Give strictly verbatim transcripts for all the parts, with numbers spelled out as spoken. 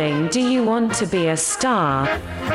Darling, do you want to be a star?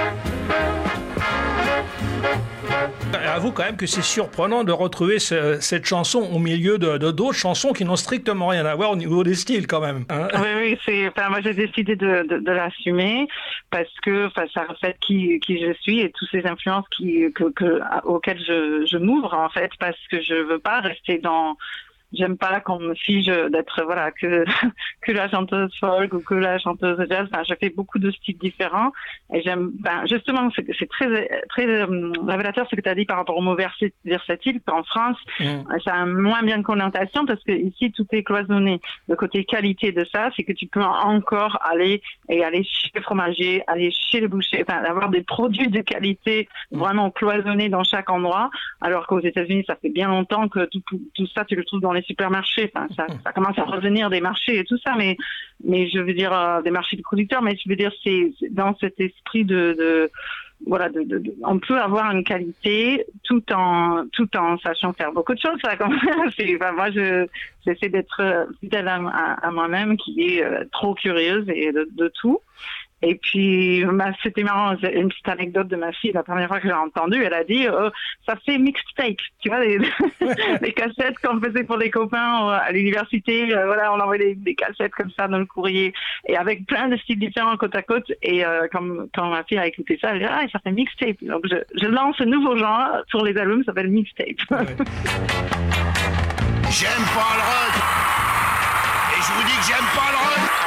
Avoue quand même que c'est surprenant de retrouver ce, cette chanson au milieu de, de d'autres chansons qui n'ont strictement rien à voir au niveau des styles quand même. Hein, oui, oui, c'est. Enfin, moi, j'ai décidé de, de, de l'assumer parce que, enfin, ça reflète qui qui je suis et toutes ces influences qui que, que auxquelles je, je m'ouvre en fait, parce que je veux pas rester dans. J'aime pas qu'on me fige d'être voilà que que la chanteuse folk ou que la chanteuse jazz. Enfin, je fais beaucoup de styles différents et j'aime. Ben justement, c'est, c'est très très euh, révélateur ce que tu as dit par rapport au mot versi- versatile. En France, mmh. ça a moins bien de connotation parce que ici tout est cloisonné. Le côté qualité de ça, c'est que tu peux encore aller et aller chez le fromager, aller chez le boucher, enfin avoir des produits de qualité vraiment cloisonnés dans chaque endroit. Alors qu'aux États-Unis, ça fait bien longtemps que tout tout ça tu le trouves dans les supermarchés, enfin, ça, ça commence à revenir des marchés et tout ça, mais, mais je veux dire euh, des marchés de producteurs, mais je veux dire c'est, c'est dans cet esprit de, de voilà, de, de, de, on peut avoir une qualité tout en tout en sachant faire beaucoup de choses. Ça, quand même, c'est, enfin, moi, je j'essaie d'être fidèle à, à, à moi-même, qui est euh, trop curieuse et de, de tout. Et puis, bah, c'était marrant, une petite anecdote de ma fille, la première fois que j'ai entendu, elle a dit, euh, ça fait mixtape, tu vois, les, les cassettes qu'on faisait pour les copains euh, à l'université, euh, voilà, on envoyait des, des cassettes comme ça dans le courrier, et avec plein de styles différents côte à côte, et euh, quand, quand ma fille a écouté ça, elle a dit, ah, ça fait mixtape. Donc, je, je lance un nouveau genre sur les albums, ça s'appelle mixtape. Ouais. J'aime pas le rock, et je vous dis que j'aime pas le rock.